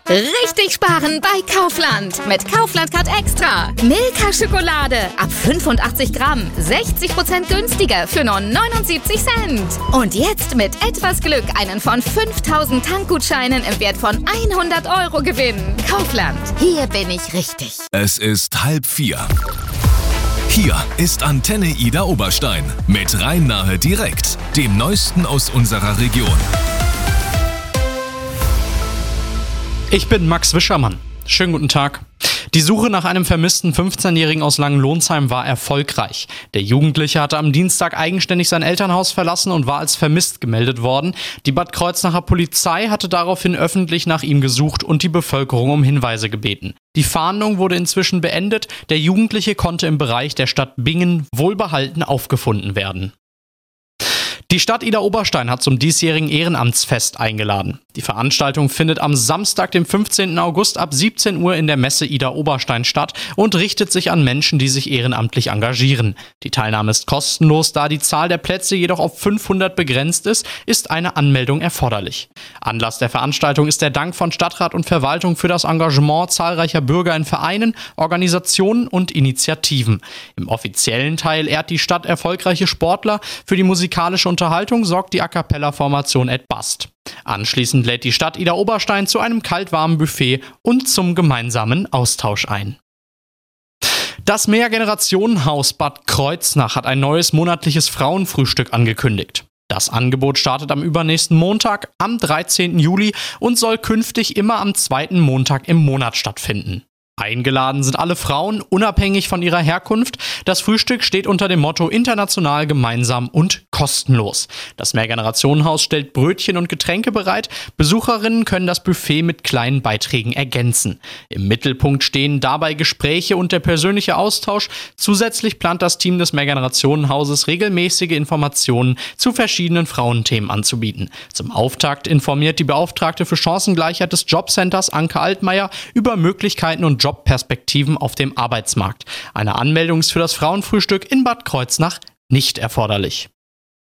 Richtig sparen bei Kaufland. Mit Kaufland Card Extra. Milka-Schokolade ab 85 Gramm. 60% günstiger für nur 79 Cent. Und jetzt mit etwas Glück einen von 5000 Tankgutscheinen im Wert von 100 € gewinnen. Kaufland. Hier bin ich richtig. Es ist 3:30. Hier ist Antenne Ida Oberstein mit Rhein-Nahe direkt, dem Neuesten aus unserer Region. Ich bin Max Wischermann. Schönen guten Tag. Die Suche nach einem vermissten 15-Jährigen aus Langenlohnsheim war erfolgreich. Der Jugendliche hatte am Dienstag eigenständig sein Elternhaus verlassen und war als vermisst gemeldet worden. Die Bad Kreuznacher Polizei hatte daraufhin öffentlich nach ihm gesucht und die Bevölkerung um Hinweise gebeten. Die Fahndung wurde inzwischen beendet. Der Jugendliche konnte im Bereich der Stadt Bingen wohlbehalten aufgefunden werden. Die Stadt Ida Oberstein hat zum diesjährigen Ehrenamtsfest eingeladen. Die Veranstaltung findet am Samstag, dem 15. August ab 17 Uhr in der Messe Ida Oberstein statt und richtet sich an Menschen, die sich ehrenamtlich engagieren. Die Teilnahme ist kostenlos, da die Zahl der Plätze jedoch auf 500 begrenzt ist eine Anmeldung erforderlich. Anlass der Veranstaltung ist der Dank von Stadtrat und Verwaltung für das Engagement zahlreicher Bürger in Vereinen, Organisationen und Initiativen. Im offiziellen Teil ehrt die Stadt erfolgreiche Sportler. Für die musikalische Unterhaltung sorgt die A-Cappella-Formation Ed Bast. Anschließend lädt die Stadt Ida Oberstein zu einem kalt-warmen Buffet und zum gemeinsamen Austausch ein. Das Mehrgenerationenhaus Bad Kreuznach hat ein neues monatliches Frauenfrühstück angekündigt. Das Angebot startet am übernächsten Montag, am 13. Juli und soll künftig immer am zweiten Montag im Monat stattfinden. Eingeladen sind alle Frauen, unabhängig von ihrer Herkunft. Das Frühstück steht unter dem Motto international, gemeinsam und kostenlos. Das Mehrgenerationenhaus stellt Brötchen und Getränke bereit. Besucherinnen können das Buffet mit kleinen Beiträgen ergänzen. Im Mittelpunkt stehen dabei Gespräche und der persönliche Austausch. Zusätzlich plant das Team des Mehrgenerationenhauses regelmäßige Informationen zu verschiedenen Frauenthemen anzubieten. Zum Auftakt informiert die Beauftragte für Chancengleichheit des Jobcenters, Anke Altmaier, über Möglichkeiten und Jobperspektiven auf dem Arbeitsmarkt. Eine Anmeldung ist für das Frauenfrühstück in Bad Kreuznach nicht erforderlich.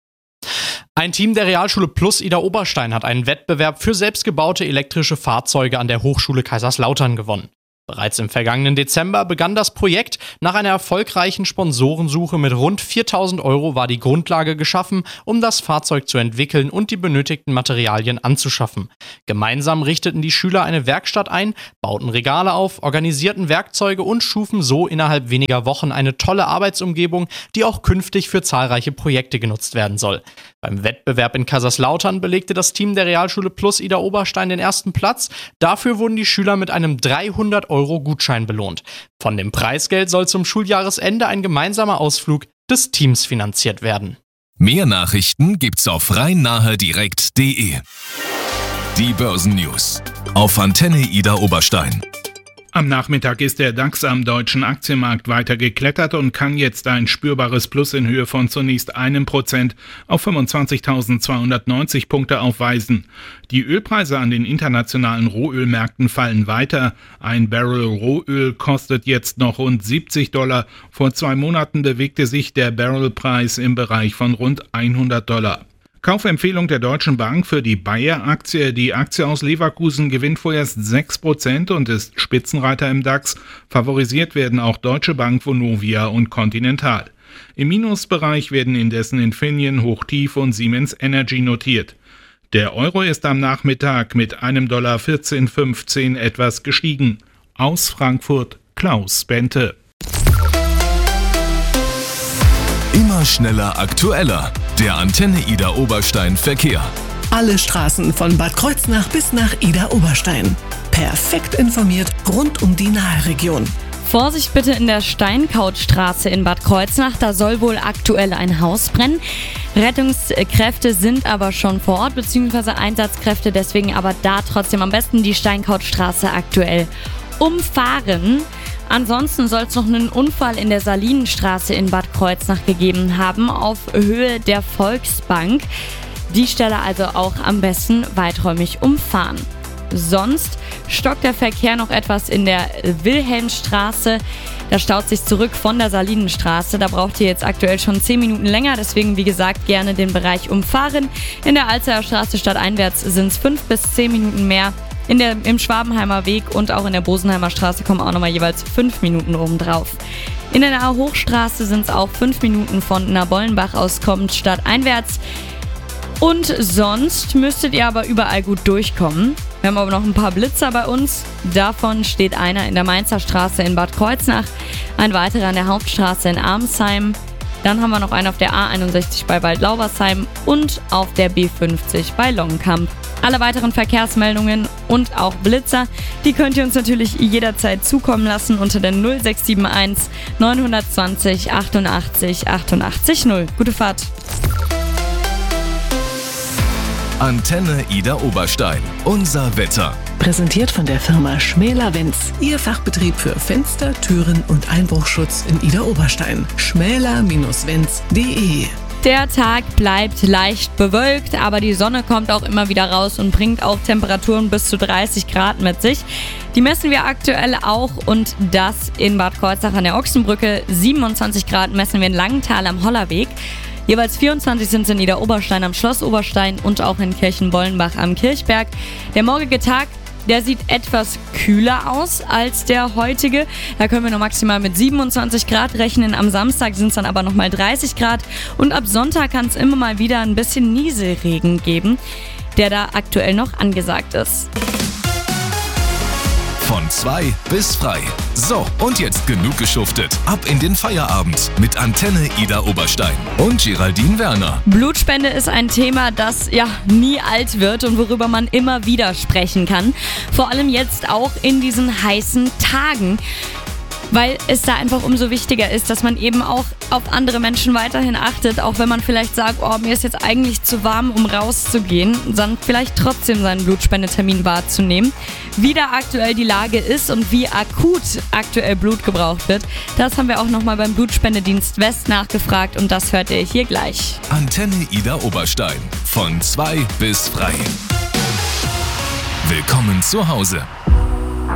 Ein Team der Realschule Plus Ida Oberstein hat einen Wettbewerb für selbstgebaute elektrische Fahrzeuge an der Hochschule Kaiserslautern gewonnen. Bereits im vergangenen Dezember begann das Projekt. Nach einer erfolgreichen Sponsorensuche mit rund 4.000 € war die Grundlage geschaffen, um das Fahrzeug zu entwickeln und die benötigten Materialien anzuschaffen. Gemeinsam richteten die Schüler eine Werkstatt ein, bauten Regale auf, organisierten Werkzeuge und schufen so innerhalb weniger Wochen eine tolle Arbeitsumgebung, die auch künftig für zahlreiche Projekte genutzt werden soll. Beim Wettbewerb in Kaiserslautern belegte das Team der Realschule Plus Ida Oberstein den ersten Platz. Dafür wurden die Schüler mit einem 300 € Gutschein belohnt. Von dem Preisgeld soll zum Schuljahresende ein gemeinsamer Ausflug des Teams finanziert werden. Mehr Nachrichten gibt's auf rhein-nahe-direkt.de. Die Börsennews auf Antenne Ida Oberstein. Am Nachmittag ist der DAX am deutschen Aktienmarkt weiter geklettert und kann jetzt ein spürbares Plus in Höhe von zunächst 1% auf 25.290 Punkte aufweisen. Die Ölpreise an den internationalen Rohölmärkten fallen weiter. Ein Barrel Rohöl kostet jetzt noch rund $70. Vor 2 Monaten bewegte sich der Barrelpreis im Bereich von rund $100. Kaufempfehlung der Deutschen Bank für die Bayer-Aktie. Die Aktie aus Leverkusen gewinnt vorerst 6% und ist Spitzenreiter im DAX. Favorisiert werden auch Deutsche Bank, Vonovia und Continental. Im Minusbereich werden indessen Infineon, Hochtief und Siemens Energy notiert. Der Euro ist am Nachmittag mit $1,1415 etwas gestiegen. Aus Frankfurt Klaus Bente. Immer schneller, aktueller. Der Antenne Ida Oberstein Verkehr. Alle Straßen von Bad Kreuznach bis nach Ida Oberstein. Perfekt informiert rund um die Nahe-Region. Vorsicht bitte in der Steinkautstraße in Bad Kreuznach, da soll wohl aktuell ein Haus brennen. Rettungskräfte sind aber schon vor Ort, beziehungsweise Einsatzkräfte, deswegen aber da trotzdem am besten die Steinkautstraße aktuell umfahren. Ansonsten soll es noch einen Unfall in der Salinenstraße in Bad Kreuznach gegeben haben, auf Höhe der Volksbank. Die Stelle also auch am besten weiträumig umfahren. Sonst stockt der Verkehr noch etwas in der Wilhelmstraße. Da staut sich zurück von der Salinenstraße. Da braucht ihr jetzt aktuell schon 10 Minuten länger. Deswegen, wie gesagt, gerne den Bereich umfahren. In der Alzerer Straße stadteinwärts sind es 5 bis 10 Minuten mehr. Im Schwabenheimer Weg und auch in der Bosenheimer Straße kommen auch nochmal jeweils 5 Minuten obendrauf. In der Nahe Hochstraße sind es auch 5 Minuten von Nabollenbach aus kommend stadteinwärts. Und sonst müsstet ihr aber überall gut durchkommen. Wir haben aber noch ein paar Blitzer bei uns. Davon steht einer in der Mainzer Straße in Bad Kreuznach, ein weiterer an der Hauptstraße in Arnsheim. Dann haben wir noch einen auf der A61 bei Waldlaubersheim und auf der B50 bei Longenkamp. Alle weiteren Verkehrsmeldungen und auch Blitzer, die könnt ihr uns natürlich jederzeit zukommen lassen unter der 0671 920 88 88 0. Gute Fahrt! Antenne Ida Oberstein. Unser Wetter. Präsentiert von der Firma Schmäler-Wenz. Ihr Fachbetrieb für Fenster, Türen und Einbruchschutz in Ida Oberstein. schmäler-wenz.de. Der Tag bleibt leicht bewölkt, aber die Sonne kommt auch immer wieder raus und bringt auch Temperaturen bis zu 30 Grad mit sich. Die messen wir aktuell auch und das in Bad Kreuznach an der Ochsenbrücke. 27 Grad messen wir in Langenthal am Hollerweg. Jeweils 24 sind es in Ida-Oberstein am Schloss Oberstein und auch in Kirchenbollenbach am Kirchberg. Der morgige Tag, der sieht etwas kühler aus als der heutige. Da können wir noch maximal mit 27 Grad rechnen. Am Samstag sind es dann aber nochmal 30 Grad. Und ab Sonntag kann es immer mal wieder ein bisschen Nieselregen geben, der da aktuell noch angesagt ist. Von 2 bis frei. So, und jetzt genug geschuftet. Ab in den Feierabend mit Antenne Ida Oberstein und Geraldine Werner. Blutspende ist ein Thema, das ja nie alt wird und worüber man immer wieder sprechen kann. Vor allem jetzt auch in diesen heißen Tagen. Weil es da einfach umso wichtiger ist, dass man eben auch auf andere Menschen weiterhin achtet, auch wenn man vielleicht sagt, oh, mir ist jetzt eigentlich zu warm, um rauszugehen, dann vielleicht trotzdem seinen Blutspendetermin wahrzunehmen. Wie da aktuell die Lage ist und wie akut aktuell Blut gebraucht wird, das haben wir auch nochmal beim Blutspendedienst West nachgefragt und das hört ihr hier gleich. Antenne Ida Oberstein. Von 2 bis frei. Willkommen zu Hause.